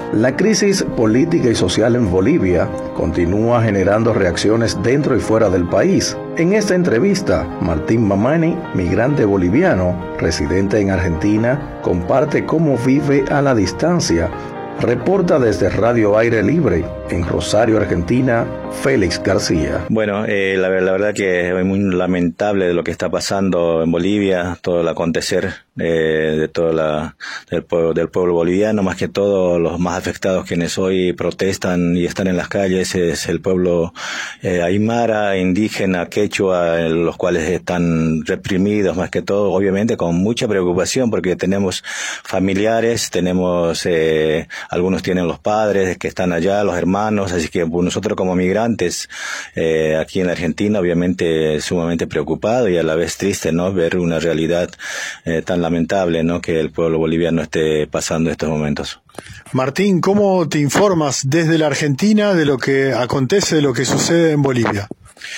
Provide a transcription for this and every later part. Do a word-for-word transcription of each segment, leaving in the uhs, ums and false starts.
La crisis política y social en Bolivia continúa generando reacciones dentro y fuera del país. En esta entrevista, Martín Mamani, migrante boliviano, residente en Argentina, comparte cómo vive a la distancia. Reporta desde Radio Aire Libre, en Rosario, Argentina, Félix García. Bueno, eh, la, la verdad que es muy lamentable de lo que está pasando en Bolivia, todo el acontecer eh, de todo la, del, pueblo, del pueblo boliviano, más que todo los más afectados quienes hoy protestan y están en las calles es el pueblo eh, aymara, indígena, quechua, los cuales están reprimidos más que todo, obviamente con mucha preocupación porque tenemos familiares, tenemos eh, algunos tienen los padres que están allá, los hermanos, así que nosotros como migrantes eh, aquí en la Argentina obviamente sumamente preocupados y a la vez triste, ¿no? Ver una realidad eh, tan lamentable, ¿no? Que el pueblo boliviano esté pasando estos momentos. Martín, ¿cómo te informas desde la Argentina de lo que acontece, de lo que sucede en Bolivia?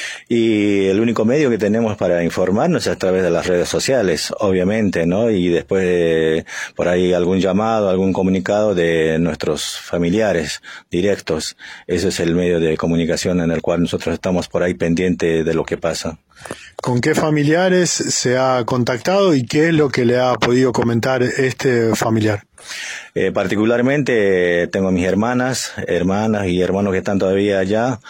Y el único medio que tenemos para informarnos es a través de las redes sociales, obviamente, ¿no? Y después de, por ahí algún llamado, algún comunicado de nuestros familiares directos. Ese es el medio de comunicación en el cual nosotros estamos por ahí pendientes de lo que pasa. ¿Con qué familiares se ha contactado y qué es lo que le ha podido comentar este familiar? Eh, particularmente tengo mis hermanas, hermanas y hermanos que están todavía allá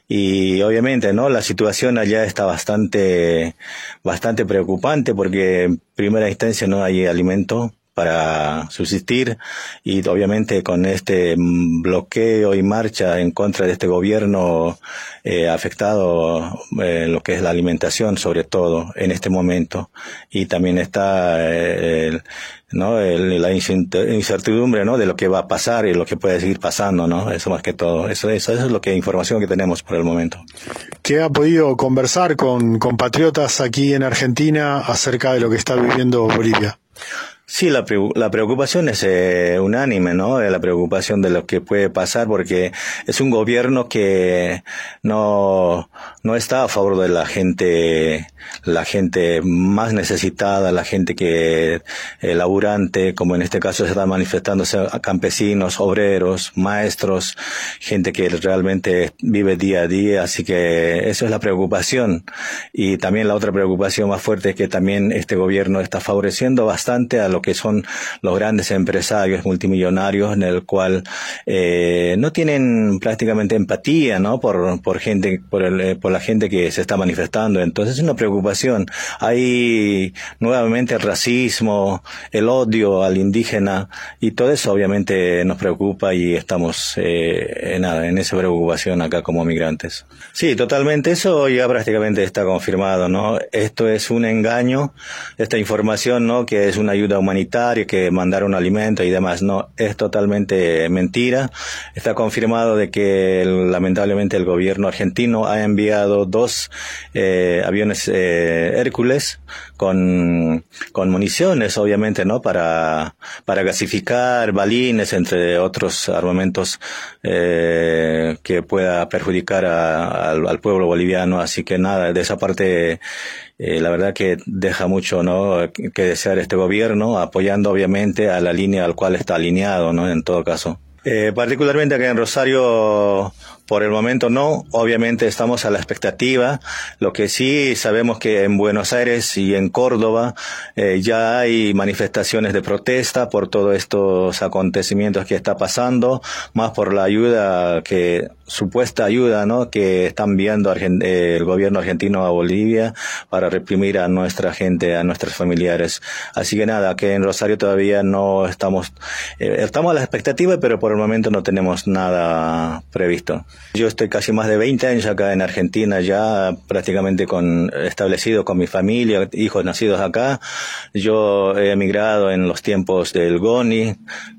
y obviamente, ¿no? La situación allá está bastante, bastante preocupante porque en primera instancia no hay alimento para subsistir y obviamente con este bloqueo y marcha en contra de este gobierno eh, afectado eh, lo que es la alimentación sobre todo en este momento y también está eh, el, no el, la incertidumbre, ¿no? De lo que va a pasar y lo que puede seguir pasando, ¿no? Eso más que todo, eso, eso, eso es lo que información que tenemos por el momento. ¿Qué ha podido conversar con compatriotas aquí en Argentina acerca de lo que está viviendo Bolivia? Sí, la, pre la preocupación es eh, unánime, ¿no? La preocupación de lo que puede pasar porque es un gobierno que no, no está a favor de la gente, la gente más necesitada, la gente que, eh, laburante, como en este caso se están manifestándose a campesinos, obreros, maestros, gente que realmente vive día a día, así que eso es la preocupación. Y también la otra preocupación más fuerte es que también este gobierno está favoreciendo bastante a lo que son los grandes empresarios multimillonarios en el cual eh, no tienen prácticamente empatía, ¿no? Por por gente por el, por la gente que se está manifestando. Entonces es una preocupación. Hay nuevamente el racismo, el odio al indígena y todo eso obviamente nos preocupa y estamos eh, en, nada, en esa preocupación acá como migrantes. Sí, totalmente. Eso ya prácticamente está confirmado, ¿no? Esto es un engaño, esta información, ¿no? Que es una ayuda humanitaria, que mandaron alimento y demás, no, es totalmente mentira. Está confirmado de que el, lamentablemente el gobierno argentino ha enviado dos eh, aviones eh, Hércules con con municiones, obviamente, no, para para gasificar, balines, entre otros armamentos eh, que pueda perjudicar a, a, al pueblo boliviano. Así que nada, de esa parte Eh, la verdad que deja mucho, ¿no? que desear este gobierno, apoyando obviamente a la línea al cual está alineado, ¿no? En todo caso. Eh, particularmente acá en Rosario, por el momento no, obviamente estamos a la expectativa. Lo que sí sabemos que en Buenos Aires y en Córdoba eh, ya hay manifestaciones de protesta por todos estos acontecimientos que está pasando, más por la ayuda que supuesta ayuda, ¿no? que está enviando Argent- eh, el gobierno argentino a Bolivia para reprimir a nuestra gente, a nuestros familiares. Así que nada, que en Rosario todavía no estamos, eh, estamos a la expectativa, pero por el momento no tenemos nada previsto. Yo estoy casi más de veinte años acá en Argentina, ya prácticamente con, establecido con mi familia, hijos nacidos acá. Yo he emigrado en los tiempos del GONI.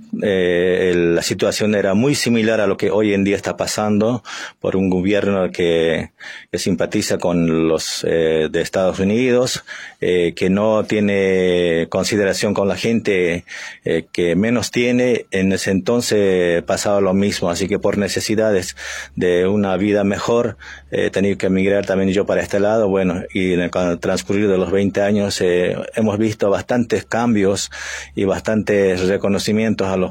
Eh, el, la situación era muy similar a lo que hoy en día está pasando por un gobierno que, que simpatiza con los eh, de Estados Unidos, eh, que no tiene consideración con la gente eh, que menos tiene. En ese entonces pasaba lo mismo, así que por necesidades de una vida mejor he tenido que emigrar también yo para este lado. Bueno, y en el, con el transcurrir de los veinte años eh, hemos visto bastantes cambios y bastantes reconocimientos a